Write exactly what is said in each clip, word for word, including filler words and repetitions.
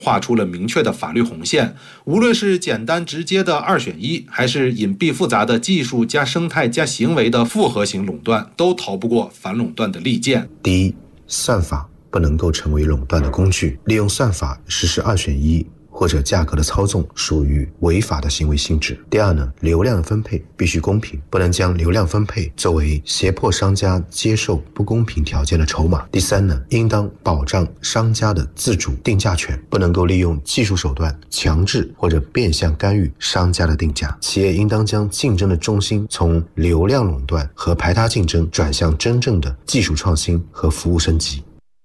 画出了明确的法律红线。无论是简单直接的二选一，还是隐蔽复杂的技术加生态加行为的复合型垄断，都逃不过反垄断的利剑。 第一，算法不能够成为垄断的工具，利用算法实施二选一或者价格的操纵属于违法的行为性质。第二呢，流量的分配必须公平，不能将流量分配作为胁迫商家接受不公平条件的筹码。第三呢，应当保障商家的自主定价权，不能够利用技术手段强制或者变相干预商家的定价。企业应当将竞争的重心从流量垄断和排他竞争转向真正的技术创新和服务升级。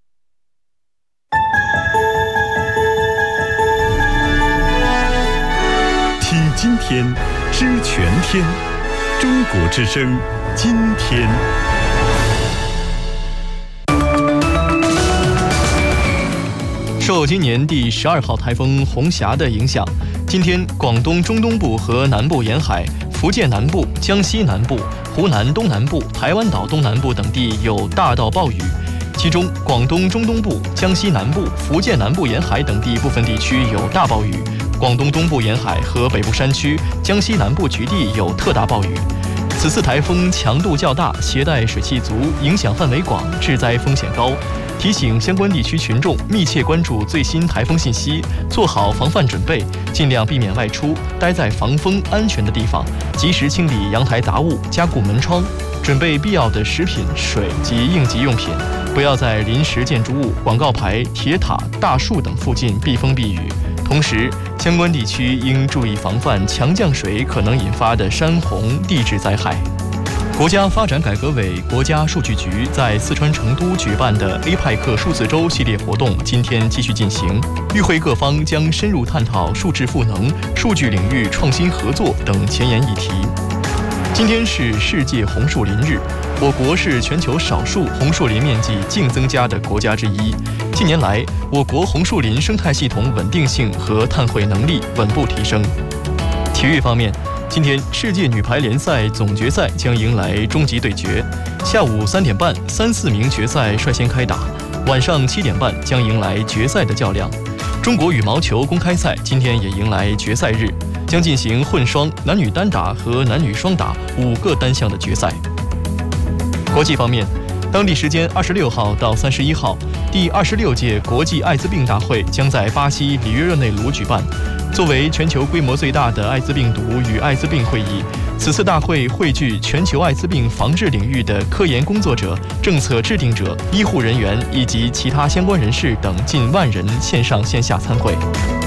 听今天，知全天，中国之声，今天。 受今年第十二号台风红霞的影响，今天广东中东部和南部沿海、福建南部、江西南部、湖南东南部、台湾岛东南部等地有大到暴雨。其中，广东中东部、江西南部、福建南部沿海等地部分地区有大暴雨。广东东部沿海和北部山区、江西南部局地有特大暴雨。此次台风强度较大，携带水汽足，影响范围广，致灾风险高。提醒相关地区群众密切关注最新台风信息，做好防范准备，尽量避免外出，待在防风安全的地方，及时清理阳台杂物，加固门窗，准备必要的食品、水及应急用品，不要在临时建筑物、广告牌、铁塔、大树等附近避风避雨。同时，相关地区应注意防范强降水可能引发的山洪、地质灾害。国家发展改革委、国家数据局在四川成都举办的 A 派克数字周系列活动今天继续进行，与会各方将深入探讨数字赋能、数据领域创新合作等前沿议题。今天是世界红树林日，我国是全球少数红树林面积净增加的国家之一。近年来，我国红树林生态系统稳定性和碳汇能力稳步提升。体育方面，今天世界女排联赛总决赛将迎来终极对决，下午三点半，三四名决赛率先开打，晚上七点半将迎来决赛的较量。中国羽毛球公开赛今天也迎来决赛日，将进行混双、男女单打和男女双打五个单项的决赛。国际方面，当地时间二十六号到三十一号，第二十六届国际艾滋病大会将在巴西里约热内卢举办。作为全球规模最大的艾滋病毒与艾滋病会议，此次大会汇聚全球艾滋病防治领域的科研工作者、政策制定者、医护人员以及其他相关人士等近万人线上线下参会。